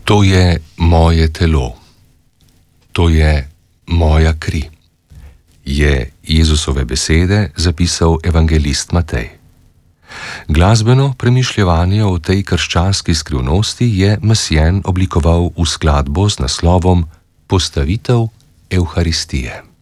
To je moje telo, to je moja kri, je Jezusove besede zapisal evangelist Matej. Glasbeno premišljevanje o tej krščanski skrivnosti je Messiaen oblikoval v skladbo z naslovom Postavitev Evharistije.